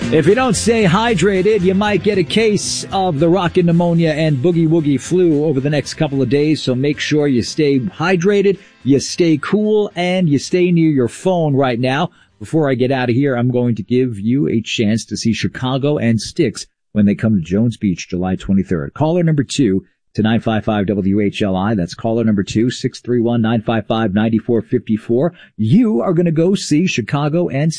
If you don't stay hydrated, you might get a case of the rockin' pneumonia and boogie woogie flu over the next couple of days. So make sure you stay hydrated, you stay cool, and you stay near your phone right now. Before I get out of here, I'm going to give you a chance to see Chicago and Styx when they come to Jones Beach, July 23rd. Caller number 2 to 955 WHLI. That's caller number 2, 631-955-9454. You are going to go see Chicago and